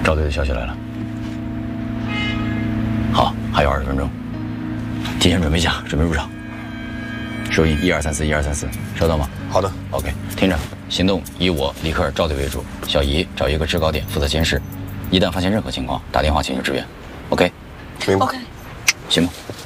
赵队的消息来了。好，还有20分钟，提前准备一下，准备入场。收音12341234，收到吗？ 好的。 OK， 听着，行动以我李克尔赵队为主，小姨找一个制高点负责监视，一旦发现任何情况，打电话请求支援。OK。 明白。 行吗？